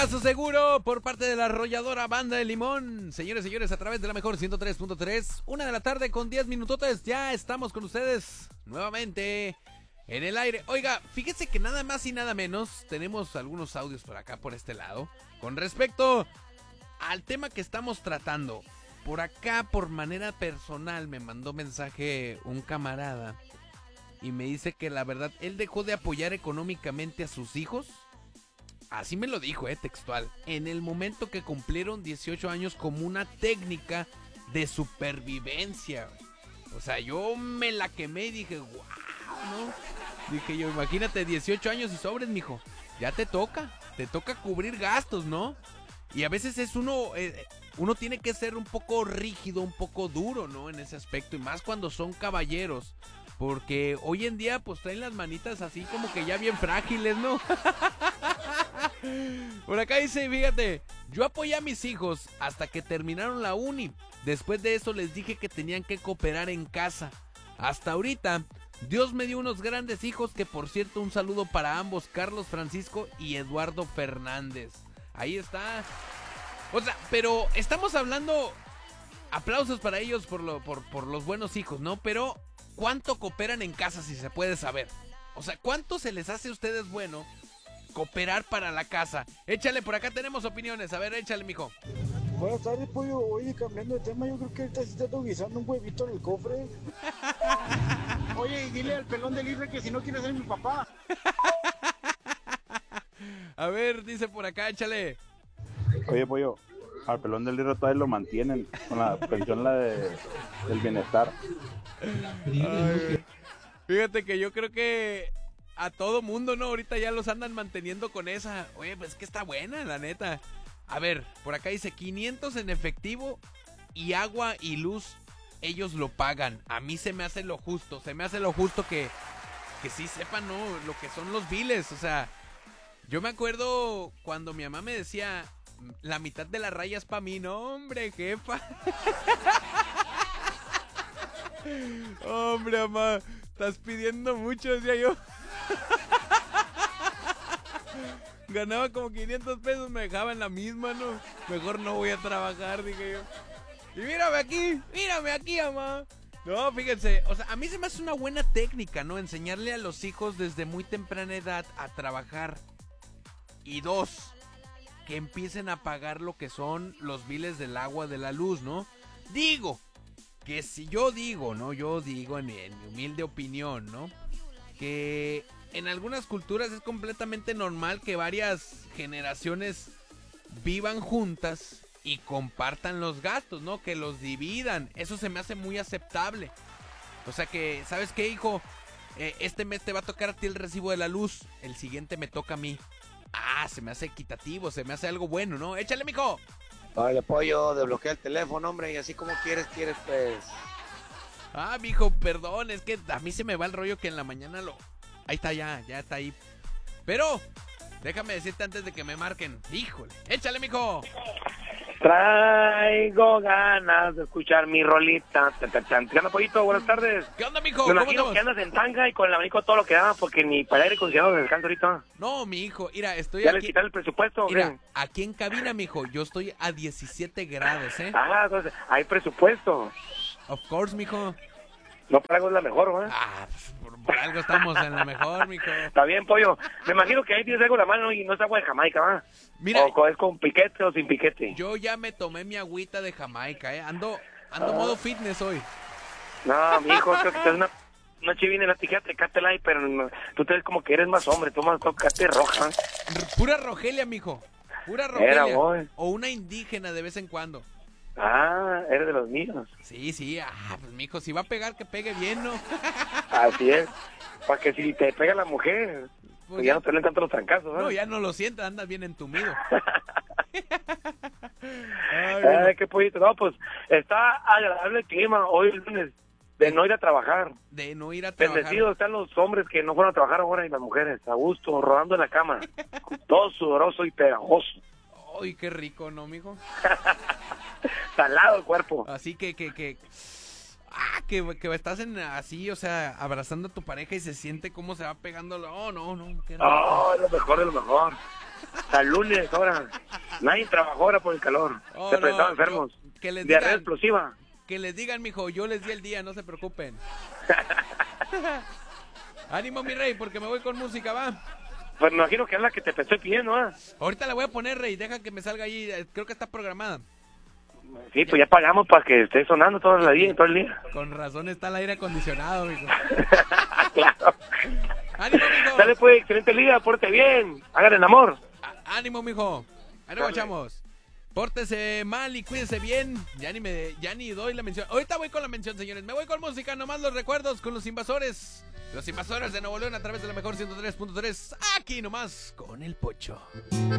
Paso seguro por parte de la arrolladora Banda de Limón. Señores, señores, a través de la mejor 103.3, 1:00 con 10 minutotes. Ya estamos con ustedes nuevamente en el aire. Oiga, fíjese que nada más y nada menos tenemos algunos audios por acá, por este lado, con respecto al tema que estamos tratando. Por acá, por manera personal, me mandó mensaje un camarada y me dice que la verdad, él dejó de apoyar económicamente a sus hijos. Así me lo dijo, textual. En el momento que cumplieron 18 años como una técnica de supervivencia. O sea, yo me la quemé y dije, wow, ¿no? Dije yo, imagínate, 18 años y sobres, mijo. Ya te toca cubrir gastos, ¿no? Y a veces es uno tiene que ser un poco rígido, un poco duro, ¿no? En ese aspecto, y más cuando son caballeros. Porque hoy en día pues traen las manitas así como que ya bien frágiles, ¿no? Por acá dice, fíjate, yo apoyé a mis hijos hasta que terminaron la uni. Después de eso les dije que tenían que cooperar en casa. Hasta ahorita, Dios me dio unos grandes hijos que, por cierto, un saludo para ambos, Carlos Francisco y Eduardo Fernández. Ahí está. O sea, pero estamos hablando, aplausos para ellos por los buenos hijos, ¿no? Pero ¿cuánto cooperan en casa, si se puede saber? O sea, ¿cuánto se les hace a ustedes bueno cooperar para la casa? Échale, por acá tenemos opiniones. A ver, échale, mijo. Buenas tardes, pollo. Oye, cambiando de tema, yo creo que ahorita se está guisando un huevito en el cofre. Oye, y dile al pelón del Isra que si no quiere ser mi papá. A ver, dice por acá, échale. Oye, pollo, al pelón del Isra todavía lo mantienen con la pensión del bienestar. Ay, fíjate que yo creo que a todo mundo, ¿no? Ahorita ya los andan manteniendo con esa. Oye, pues es que está buena, la neta. A ver, por acá dice 500 en efectivo y agua y luz, ellos lo pagan. A mí se me hace lo justo. Que sí sepan, ¿no? Lo que son los biles. O sea, yo me acuerdo cuando mi mamá me decía, la mitad de la raya es para mí. No, hombre, jefa. Hombre, mamá, estás pidiendo mucho, decía yo. Ganaba como 500 pesos, me dejaba en la misma, ¿no? Mejor no voy a trabajar, dije yo. Y mírame aquí, mamá. No, fíjense, o sea, a mí se me hace una buena técnica, ¿no? Enseñarle a los hijos desde muy temprana edad a trabajar. Y 2, que empiecen a pagar lo que son los biles del agua, de la luz, ¿no? Digo, que si yo digo, ¿no? Yo digo en mi humilde opinión, ¿no? Que en algunas culturas es completamente normal que varias generaciones vivan juntas y compartan los gastos, ¿no? Que los dividan. Eso se me hace muy aceptable. O sea que, ¿sabes qué, hijo? Este mes te va a tocar a ti el recibo de la luz. El siguiente me toca a mí. Ah, se me hace equitativo, se me hace algo bueno, ¿no? ¡Échale, mijo! Vale, pollo, desbloquea el teléfono, hombre, y así como quieres, pues. Ah, mijo, perdón, es que a mí se me va el rollo que en la mañana Ahí está, ya está ahí. Pero, déjame decirte antes de que me marquen. Híjole, échale, mijo. Traigo ganas de escuchar mi rolita. ¿Qué onda, pollito? Buenas tardes. ¿Qué onda, mijo? Me imagino que andas en tanga y con el abanico todo lo que da, porque ni para aire acondicionado se descansa ahorita. No, mi hijo, mira, estoy ¿Ya aquí. les quitaron el presupuesto? Mira, aquí en cabina, mijo, yo estoy a 17 grados, ¿eh? Ah, entonces, hay presupuesto. Of course, mijo. No para algo es la mejor, ¿verdad? Ah, pues, por algo estamos en la mejor, mijo. Está bien, pollo. Me imagino que ahí tienes algo en la mano y no es agua de Jamaica, ¿va? Mira, O es con piquete o sin piquete. yo ya me tomé mi agüita de Jamaica, ¿eh? Ando modo fitness hoy. No, mi hijo, creo que te es una noche viene la tijera, tecátela ahí, pero no, tú te ves como que eres más hombre, tomas tocate roja. Pura Rogelia, mijo. Pura Era, Rogelia. boy. O una indígena de vez en cuando. Ah, eres de los míos. Sí, pues mijo, si va a pegar, que pegue bien, ¿no? Así es. Para que si te pega la mujer, pues ya no te den tanto los trancazos, ¿no? No, ya no lo sientas, andas bien entumido. Ay, qué pollito. No, pues está agradable el clima hoy el lunes de no ir a trabajar. De no ir a trabajar. Bendecidos están los hombres que no fueron a trabajar ahora y las mujeres, a gusto, rodando en la cama, todo sudoroso y pegajoso. Ay, qué rico, ¿no, mijo? Salado el cuerpo. Así que estás así, o sea, abrazando a tu pareja y se siente cómo se va pegando. No, qué rico. Oh, es lo mejor, es lo mejor. Hasta el lunes, ahora. Nadie trabajó ahora por el calor. Oh, Se no, presentaban enfermos. que les Diarrea digan, explosiva. que les digan, mijo, yo les di el día, no se preocupen. Ánimo, mi rey, porque me voy con música, va. Pues me imagino que es la que te estoy pidiendo, ¿ah? Ahorita la voy a poner, rey, deja que me salga ahí, creo que está programada. Sí, pues ya pagamos para que esté sonando todo el día. Con razón está el aire acondicionado, mijo. Claro. Ánimo, mijo. Dale pues, excelente liga, porte bien, hagan el amor. Ánimo, mijo. Ahí nos Dale. echamos. Pórtese mal y cuídese bien. Ya ni doy la mención. Ahorita voy con la mención, señores. Me voy con música, nomás los recuerdos con los invasores. Los invasores de Nuevo León a través de la mejor 103.3. Aquí nomás con el Pocho.